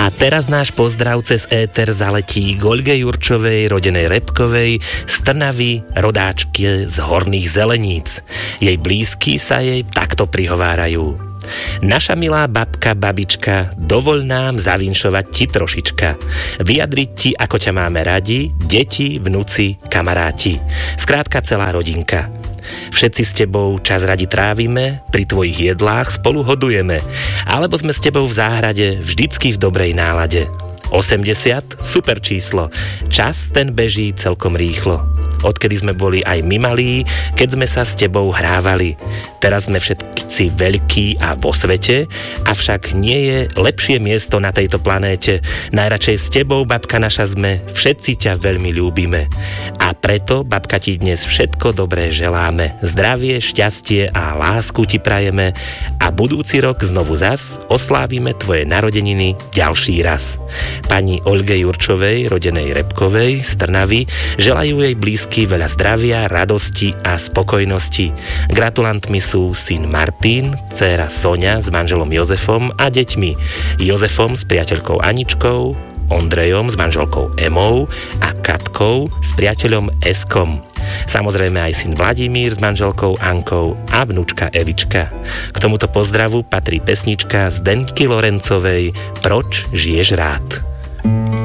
A teraz náš pozdrav cez éter zaletí k Olge Jurčovej, rodenej Repkovej, z Trnavy, rodáčky z Horných Zeleníc. Jej blízky sa jej takto prihovárajú. Naša milá babka, babička, dovoľ nám zavinšovať ti trošička. Vyjadriť ti, ako ťa máme radi, deti, vnuci, kamaráti. Skrátka celá rodinka. Všetci s tebou čas radi trávime, pri tvojich jedlách spolu hodujeme, alebo sme s tebou v záhrade vždycky v dobrej nálade. 80, super číslo, čas ten beží celkom rýchlo. Odkedy sme boli aj my malí, keď sme sa s tebou hrávali. Teraz sme všetci veľkí a vo svete, avšak nie je lepšie miesto na tejto planéte. Najradšej s tebou, babka naša, sme, všetci ťa veľmi ľúbime. A preto, babka, ti dnes všetko dobré želáme. Zdravie, šťastie a lásku ti prajeme a budúci rok znovu zas oslávime tvoje narodeniny ďalší raz. Pani Olge Jurčovej, rodenej Repkovej z Trnavy, želajú jej blízky veľa zdravia, radosti a spokojnosti. Gratulantmi sú syn Martin, dcéra Soňa s manželom Jozefom a deťmi Jozefom s priateľkou Aničkou, Ondrejom s manželkou Emou a Katkou s priateľom Eskom. Samozrejme aj syn Vladimír s manželkou Ankou a vnúčka Evička. K tomuto pozdravu patrí pesnička z Denky Lorencovej Proč žiješ rád.